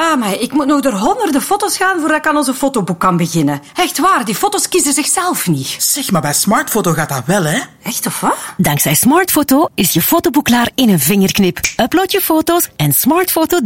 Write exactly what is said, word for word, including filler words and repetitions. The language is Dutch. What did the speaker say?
Ah, maar ik moet nog door honderden foto's gaan voordat ik aan onze fotoboek kan beginnen. Echt waar, die foto's kiezen zichzelf niet. Zeg, maar bij Smartfoto gaat dat wel, hè? Echt, of wat? Dankzij Smartfoto is je fotoboek klaar in een vingerknip. Upload je foto's en Smartfoto